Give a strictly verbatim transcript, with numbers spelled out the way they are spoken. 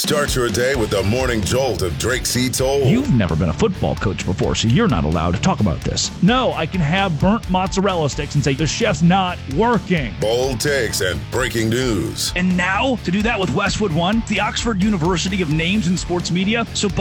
Start your day with the morning jolt of Drake C. Toll. You've never been a football coach before, so you're not allowed to talk about this. No, I can have burnt mozzarella sticks and say the chef's not working. Bold takes and breaking news. And now, to do that with Westwood One, the Oxford University of Names in Sports Media, so